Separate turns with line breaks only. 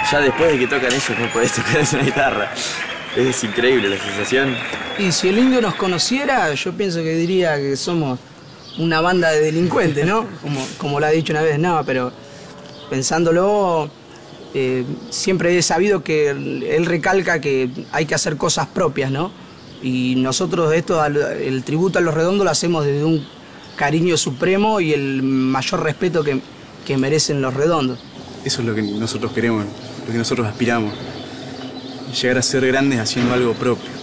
ya después de que tocan ellos no podés tocar una guitarra. Es increíble la sensación.
Y si el Indio nos conociera, yo pienso que diría que somos una banda de delincuentes, ¿no? Como lo ha dicho una vez, no, pero pensándolo, siempre he sabido que él recalca que hay que hacer cosas propias, ¿no? Y nosotros esto, el tributo a Los Redondos lo hacemos desde un cariño supremo y el mayor respeto que merecen Los Redondos.
Eso es lo que nosotros queremos, lo que nosotros aspiramos. Llegar a ser grandes haciendo algo propio.